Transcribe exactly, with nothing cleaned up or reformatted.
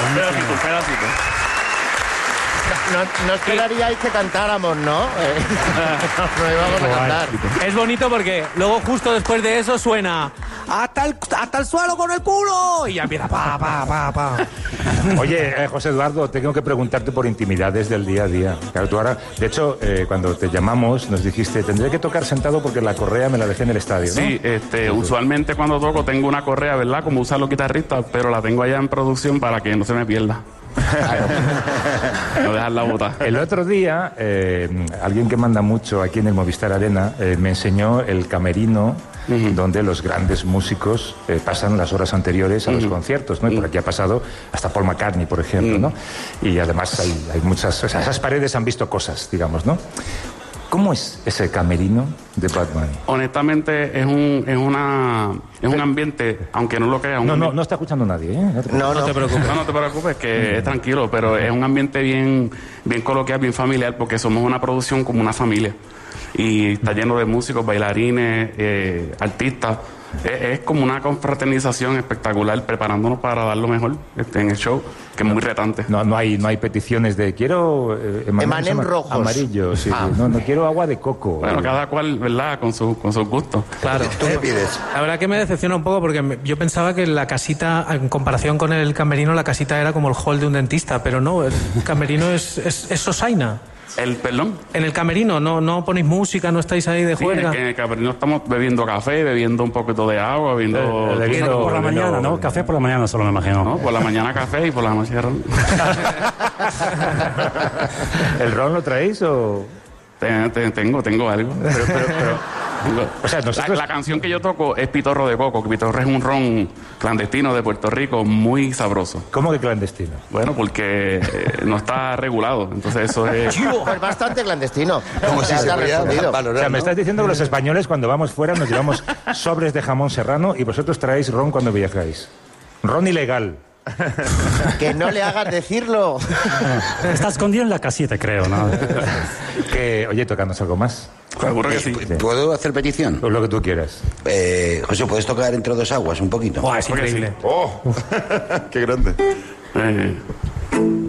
pedacito, pedacito. No, no esperaríais que cantáramos, ¿no? Eh, no íbamos a cantar. Es bonito porque luego justo después de eso suena hasta el, hasta el suelo con el culo y ya empieza pa, pa, pa, pa. Oye, eh, José Eduardo, tengo que preguntarte por intimidades del día a día. Claro, tú ahora, de hecho, eh, cuando te llamamos nos dijiste, tendré que tocar sentado porque la correa me la dejé en el estadio, ¿no? Sí, este, usualmente cuando toco tengo una correa, ¿verdad? Como usan los guitarristas, pero la tengo allá en producción para que no se me pierda. No dejarla botar. El otro día, eh, alguien que manda mucho aquí en el Movistar Arena eh, me enseñó el camerino uh-huh. donde los grandes músicos eh, pasan las horas anteriores a uh-huh. los conciertos, ¿no? Y por aquí ha pasado hasta Paul McCartney, por ejemplo, uh-huh. ¿no? Y además hay, hay muchas... O sea, esas paredes han visto cosas, digamos, ¿no? ¿Cómo es ese camerino de Bad Bunny? Honestamente, es un, es una, es un ambiente, aunque no lo creas... No, no, no está escuchando nadie, ¿eh? No te, no, no te preocupes. No, no te preocupes, que es tranquilo, pero es un ambiente bien, bien coloquial, bien familiar, porque somos una producción como una familia. Y está lleno de músicos, bailarines, eh, artistas. Es, es como una confraternización espectacular, preparándonos para dar lo mejor este, en el show, que es muy retante. No, no hay, no hay peticiones de quiero eh, emanen rojos, amarillos, sí, ah. no, no quiero agua de coco. Bueno, cada cual, ¿verdad? Con su, con sus gustos. Claro. ¿Tú qué pides? La verdad que me decepciona un poco porque me, yo pensaba que la casita, en comparación con el camerino, la casita era como el hall de un dentista, pero no, el camerino es, es, es sosaina. ¿El perdón? En el camerino, no, no ponéis música, no estáis ahí de sí, juerga. En el camerino estamos bebiendo café, bebiendo un poquito de agua, bebiendo... Eh, bebiendo por la bebiendo, mañana, ¿no? Café por la mañana solo me imagino. No, por la mañana café y por la noche ron. ¿El ron lo traéis o...? Tengo, tengo algo. Pero, pero, pero... O sea, nosotros... la, la canción que yo toco es Pitorro de Coco, que Pitorro es un ron clandestino de Puerto Rico muy sabroso. ¿Cómo que clandestino? Bueno, porque eh, no está regulado, entonces eso es... Pues bastante clandestino. Como si se hubiera valorar, o sea, me ¿no? estás diciendo que los españoles cuando vamos fuera nos llevamos sobres de jamón serrano y vosotros traéis ron cuando viajáis. Ron ilegal. Que no le hagas decirlo. Está escondido en la casita, creo, ¿no? Que, oye, tocadnos algo más. Seguro que sí. ¿Puedo hacer petición? Lo que tú quieras. Eh, José, ¿puedes tocar Entre dos aguas un poquito? Oh, es increíble. ¡Oh! ¡Qué grande! Eh...